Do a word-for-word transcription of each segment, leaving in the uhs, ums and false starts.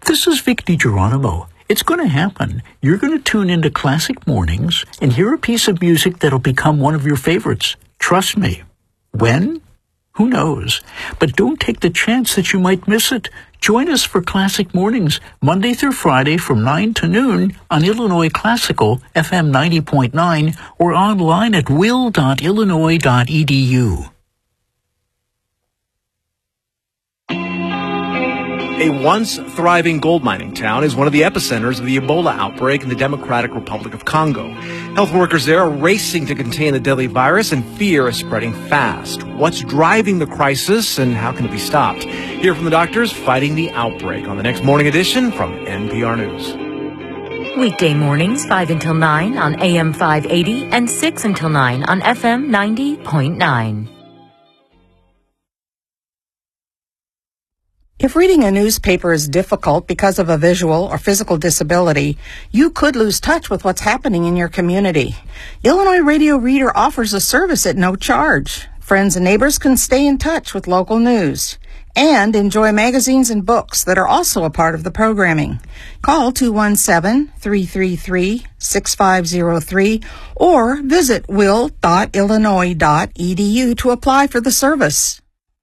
This is Vic DiGeronimo. It's going to happen. You're going to tune into Classic Mornings and hear a piece of music that'll become one of your favorites. Trust me. When? Who knows? But don't take the chance that you might miss it. Join us for Classic Mornings, Monday through Friday from nine to noon on Illinois Classical, F M ninety point nine, or online at will dot illinois dot e d u. A once thriving gold mining town is one of the epicenters of the Ebola outbreak in the Democratic Republic of Congo. Health workers there are racing to contain the deadly virus, and fear is spreading fast. What's driving the crisis, and how can it be stopped? Hear from the doctors fighting the outbreak on the next Morning Edition from N P R News. Weekday mornings, five until nine on A M five eighty and six until nine on F M ninety point nine. If reading a newspaper is difficult because of a visual or physical disability, you could lose touch with what's happening in your community. Illinois Radio Reader offers a service at no charge. Friends and neighbors can stay in touch with local news and enjoy magazines and books that are also a part of the programming. Call two one seven, three three three, six five zero three or visit will dot illinois dot e d u to apply for the service.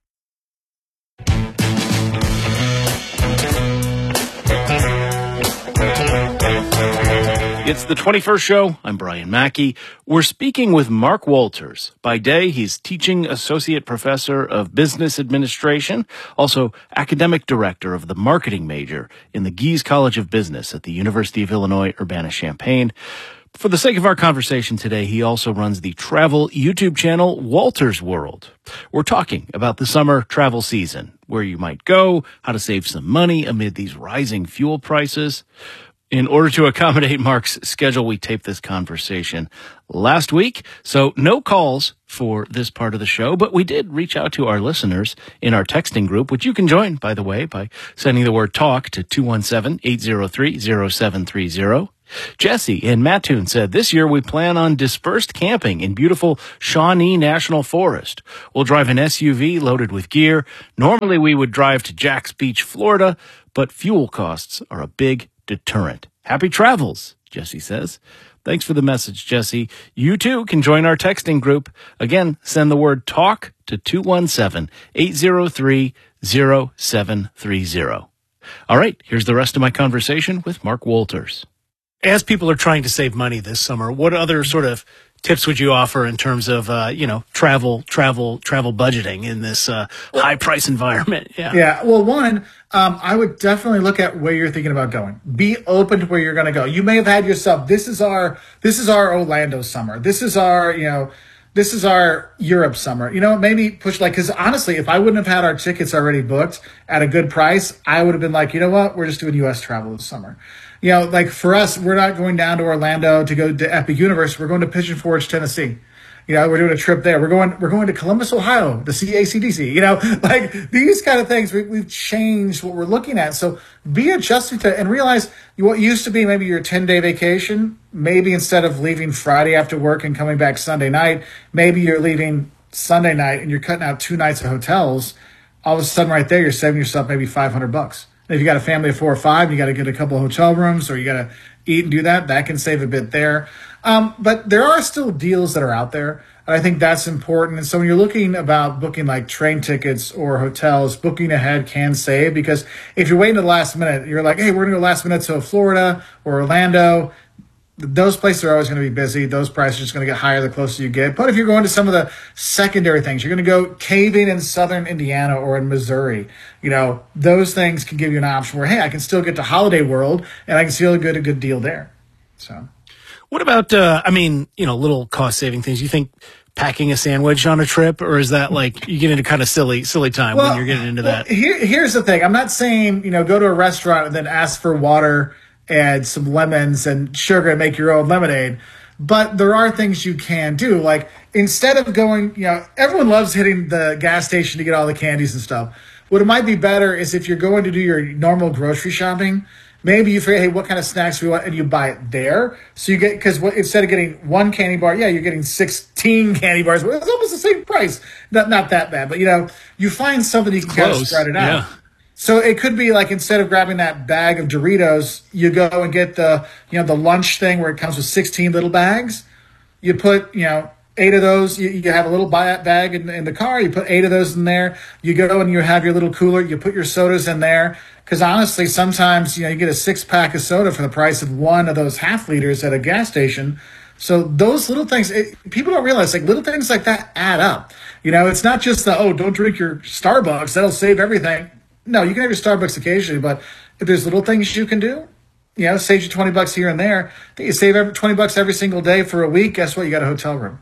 It's the twenty-first show. I'm Brian Mackey. We're speaking with Mark Walters. By day, he's teaching associate professor of business administration, also academic director of the marketing major in the Gies College of Business at the University of Illinois Urbana-Champaign. For the sake of our conversation today, he also runs the travel YouTube channel Walters World. We're talking about the summer travel season, where you might go, how to save some money amid these rising fuel prices. In order to accommodate Mark's schedule, we taped this conversation last week, so no calls for this part of the show, but we did reach out to our listeners in our texting group, which you can join, by the way, by sending the word TALK to two one seven, eight zero three, zero seven three zero. Jesse in Mattoon said, this year we plan on dispersed camping in beautiful Shawnee National Forest. We'll drive an S U V loaded with gear. Normally we would drive to Jax Beach, Florida, but fuel costs are a big deterrent. Happy travels, Jesse says. Thanks for the message, Jesse. You too can join our texting group. Again, send the word TALK to two one seven, eight zero three, zero seven three zero. All right, here's the rest of my conversation with Mark Walters. As people are trying to save money this summer, what other sort of tips would you offer in terms of, uh, you know, travel, travel, travel budgeting in this uh, high price environment? Yeah. Yeah. Well, one, um, I would definitely look at where you're thinking about going. Be open to where you're going to go. You may have had yourself, this is our, this is our Orlando summer. This is our, you know, this is our Europe summer. You know, maybe push like, because honestly, if I wouldn't have had our tickets already booked at a good price, I would have been like, you know what, we're just doing U S travel this summer. You know, like for us, we're not going down to Orlando to go to Epic Universe. We're going to Pigeon Forge, Tennessee. You know, we're doing a trip there. We're going, we're going to Columbus, Ohio to see A C D C. You know, like these kind of things, we, we've changed what we're looking at. So be adjusting to and realize what used to be maybe your ten day vacation. Maybe instead of leaving Friday after work and coming back Sunday night, maybe you're leaving Sunday night and you're cutting out two nights of hotels. All of a sudden, right there, you're saving yourself maybe five hundred bucks. If you got a family of four or five, you got to get a couple of hotel rooms or you got to eat and do that. That can save a bit there. Um, but there are still deals that are out there. And I think that's important. And so when you're looking about booking like train tickets or hotels, booking ahead can save, because if you're waiting to the last minute, you're like, hey, we're going to go last minute to Florida or Orlando. Those places are always going to be busy. Those prices are just going to get higher the closer you get. But if you're going to some of the secondary things, you're going to go caving in southern Indiana or in Missouri, you know, those things can give you an option where, hey, I can still get to Holiday World and I can still get a good deal there. So, what about, uh, I mean, you know, little cost saving things? You think packing a sandwich on a trip, or is that like you get into kind of silly, silly time well, when you're getting into well, that? Here, here's the thing. I'm not saying, you know, go to a restaurant and then ask for water and some lemons and sugar and make your own lemonade. But there are things you can do. Like instead of going, you know, everyone loves hitting the gas station to get all the candies and stuff. What it might be better is if you're going to do your normal grocery shopping, maybe you figure, hey, what kind of snacks do we want? And you buy it there. So you get, because instead of getting one candy bar, yeah, you're getting sixteen candy bars. It's almost the same price. Not, not that bad, but you know, you find something you can kind of spread it out. Yeah. So it could be like instead of grabbing that bag of Doritos, you go and get the, you know, the lunch thing where it comes with sixteen little bags. You put, you know, eight of those. You, you have a little bag in, in the car. You put eight of those in there. You go and you have your little cooler. You put your sodas in there. Because honestly, sometimes, you know, you get a six pack of soda for the price of one of those half liters at a gas station. So those little things, it, people don't realize, like little things like that add up. You know, it's not just the, oh, don't drink your Starbucks. That'll save everything. No, you can have your Starbucks occasionally, but if there's little things you can do, you know, saves you twenty bucks here and there. You save every, twenty bucks every single day for a week. Guess what? You got a hotel room.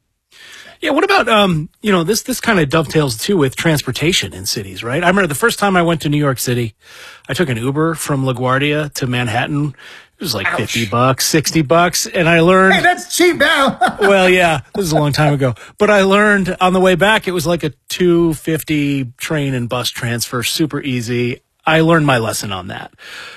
Yeah. What about, um, you know, this, this kind of dovetails too with transportation in cities, right? I remember the first time I went to New York City, I took an Uber from LaGuardia to Manhattan. It was like Ouch. fifty bucks, sixty bucks. And I learned. Hey, that's cheap now. Well, yeah, this is a long time ago, but I learned on the way back, it was like a two fifty train and bus transfer, super easy. I learned my lesson on that.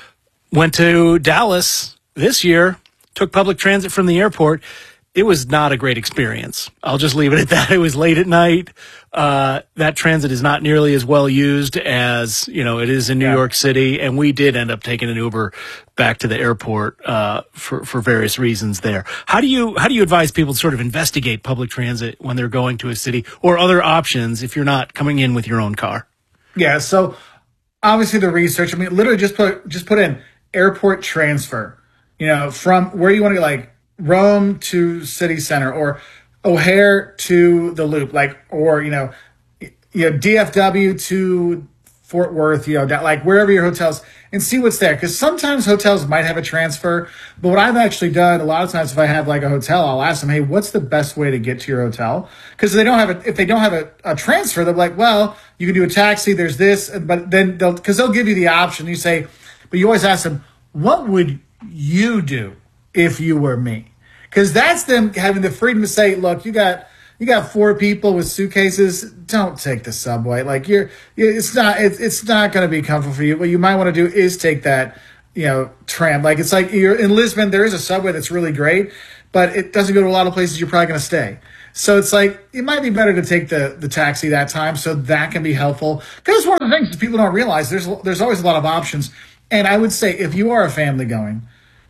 Went to Dallas this year, took public transit from the airport. It was not a great experience. I'll just leave it at that. It was late at night. Uh, that transit is not nearly as well used as, you know, it is in New yeah. York City. And we did end up taking an Uber back to the airport, uh, for, for various reasons there. How do you, how do you advise people to sort of investigate public transit when they're going to a city or other options if you're not coming in with your own car? Yeah. So obviously the research, I mean, literally just put, just put in airport transfer, you know, from where you want to like, Rome to City Center or O'Hare to the Loop, like, or, you know, you know, D F W to Fort Worth, you know, like wherever your hotels, and see what's there. Because sometimes hotels might have a transfer, but what I've actually done a lot of times, if I have like a hotel, I'll ask them, hey, what's the best way to get to your hotel? Because they don't have a, if they don't have a, a transfer, they're like, well, you can do a taxi, there's this, but then they'll, because they'll give you the option. You say, but you always ask them, what would you do if you were me? Because that's them having the freedom to say, look, you got you got four people with suitcases. Don't take the subway. Like you're, it's not it's, it's not going to be comfortable for you. What you might want to do is take that, you know, tram. Like it's like you're in Lisbon. There is a subway that's really great, but it doesn't go to a lot of places you're probably going to stay. So it's like it might be better to take the the taxi that time. So that can be helpful. Because one of the things that people don't realize there's there's always a lot of options. And I would say if you are a family going,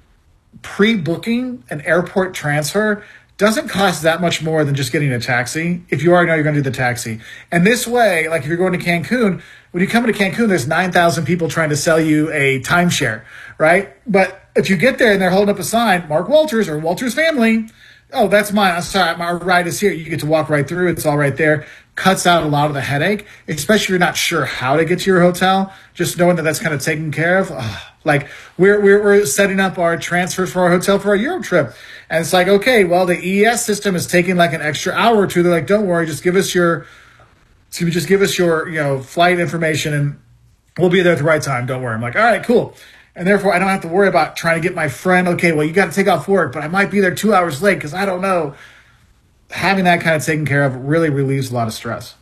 pre-booking an airport transfer doesn't cost that much more than just getting a taxi if you already know you're going to do the taxi. And this way, like if you're going to Cancun, when you come into Cancun, there's nine thousand people trying to sell you a timeshare, right? But if you get there and they're holding up a sign, Mark Walters or Walters family, oh, that's mine. I'm sorry, my ride is here. You get to walk right through. It's all right there. Cuts out a lot of the headache, especially if you're not sure how to get to your hotel. Just knowing that that's kind of taken care of. Oh, like we're, we're we're setting up our transfers for our hotel for our Europe trip, and it's like, okay, well the E E S system is taking like an extra hour or two. They're like, don't worry, just give us your, just give us your you know flight information, and we'll be there at the right time. Don't worry. I'm like, all right, cool. And therefore, I don't have to worry about trying to get my friend, okay, well, you got to take off work, but I might be there two hours late because I don't know. Having that kind of taken care of really relieves a lot of stress.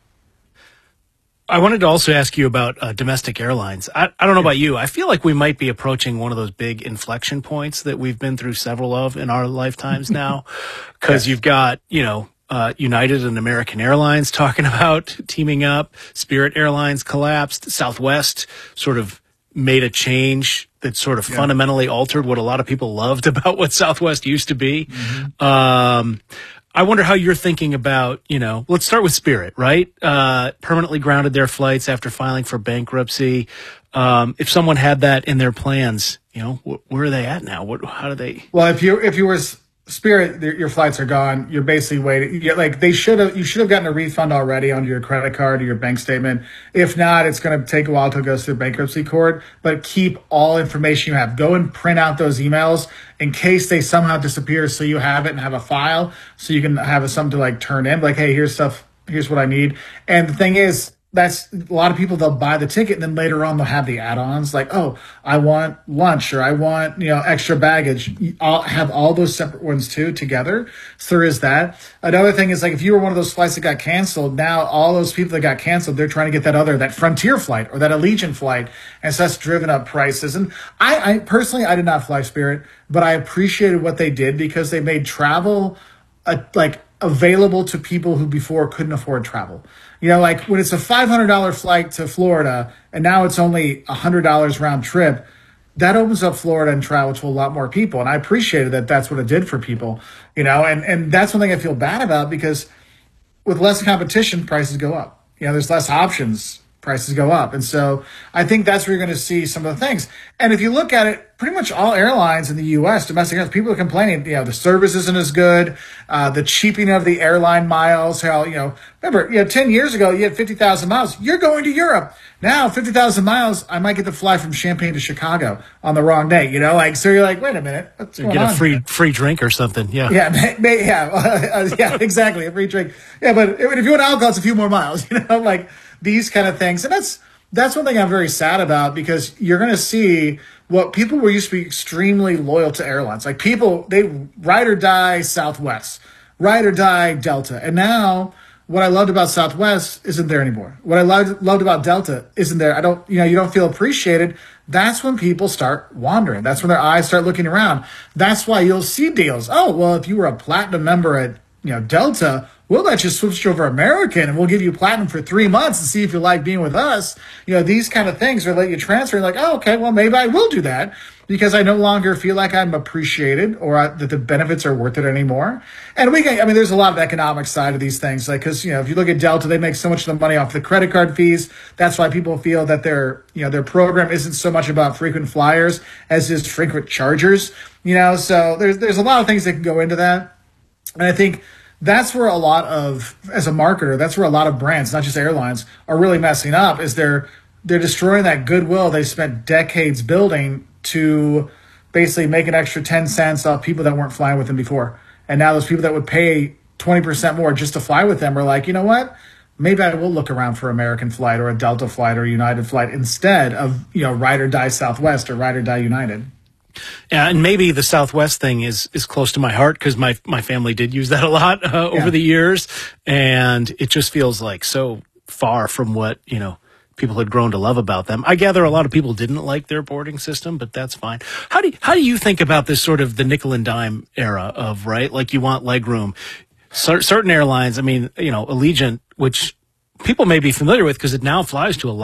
I wanted to also ask you about uh, domestic airlines. I, I don't know about you. I feel like we might be approaching one of those big inflection points that we've been through several of in our lifetimes now, because yes. You've got, you know, Uh, United and American Airlines talking about teaming up. Spirit Airlines collapsed. Southwest sort of made a change that sort of yeah. fundamentally altered what a lot of people loved about what Southwest used to be. Mm-hmm. Um, I wonder how you're thinking about, you know, let's start with Spirit, right? Uh, permanently grounded their flights after filing for bankruptcy. Um, if someone had that in their plans, you know, wh- where are they at now? What, how do they? Well, if you, if you were Spirit, your flights are gone. You're basically waiting. You're like they should have, you should have gotten a refund already on your credit card or your bank statement. If not, it's going to take a while to go through bankruptcy court. But keep all information you have. Go and print out those emails in case they somehow disappear, so you have it and have a file, so you can have something to like turn in. Like, hey, here's stuff. Here's what I need. And the thing is, that's a lot of people, they'll buy the ticket and then later on they'll have the add-ons like, oh, I want lunch or I want, you know, extra baggage. I'll have all those separate ones too together. So there is that. Another thing is like, if you were one of those flights that got canceled, now all those people that got canceled, they're trying to get that other, that Frontier flight or that Allegiant flight. And so that's driven up prices. And I, I personally, I did not fly Spirit, but I appreciated what they did because they made travel uh, like available to people who before couldn't afford travel. You know, like when it's a five hundred dollars flight to Florida and now it's only one hundred dollars round trip, that opens up Florida and travel to a lot more people. And I appreciated that that's what it did for people, you know, and, and that's one thing I feel bad about, because with less competition, prices go up. You know, there's less options, prices go up. And so I think that's where you're going to see some of the things. And if you look at it, pretty much all airlines in the U S, domestic airlines, people are complaining, you know, the service isn't as good, uh, the cheapening of the airline miles, how, you know, remember, you know, ten years ago, you had fifty thousand miles. You're going to Europe. Now, fifty thousand miles, I might get to fly from Champaign to Chicago on the wrong day, you know, like, so you're like, wait a minute, what's You going get on a free here? free drink or something. Yeah. Yeah, may, may, yeah, uh, yeah, exactly, a free drink. Yeah, but if you want alcohol, it's a few more miles, you know, like these kind of things. And that's that's one thing I'm very sad about, because you're going to see what people were used to be extremely loyal to airlines. Like people, they ride or die Southwest, ride or die Delta. And now what I loved about Southwest isn't there anymore. What I loved, loved about Delta isn't there. I don't, you know, you don't feel appreciated. That's when people start wandering. That's when their eyes start looking around. That's why you'll see deals. Oh, well, if you were a platinum member at, you know, Delta, we'll let you switch over American and we'll give you platinum for three months and see if you like being with us. You know, these kind of things, or let you transfer. You're like, oh, okay, well, maybe I will do that, because I no longer feel like I'm appreciated, or I, that the benefits are worth it anymore. And we can, I mean, there's a lot of economic side of these things. Like, cause, you know, if you look at Delta, they make so much of the money off the credit card fees. That's why people feel that their, you know, their program isn't so much about frequent flyers as is frequent chargers, you know, so there's, there's a lot of things that can go into that. And I think that's where a lot of, as a marketer, that's where a lot of brands, not just airlines, are really messing up, is they're they're destroying that goodwill they spent decades building to basically make an extra ten cents off people that weren't flying with them before. And now those people that would pay twenty percent more just to fly with them are like, you know what? Maybe I will look around for American flight or a Delta flight or a United flight instead of, you know, ride or die Southwest or ride or die United. Yeah, and maybe the Southwest thing is is close to my heart, because my my family did use that a lot uh, over Yeah. the years, and it just feels like so far from what, you know, people had grown to love about them. I gather a lot of people didn't like their boarding system, but that's fine. How do you, how do you think about this sort of the nickel and dime era of, right? Like, you want leg room. Cer- certain airlines, I mean, you know, Allegiant, which people may be familiar with because it now flies to a lot